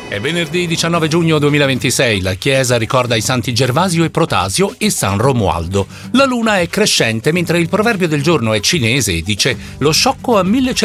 È venerdì 19 giugno 2026, la Chiesa ricorda i santi Gervasio e Protasio e San Romualdo. La luna è crescente mentre il proverbio del giorno è cinese e dice: lo sciocco ha 1100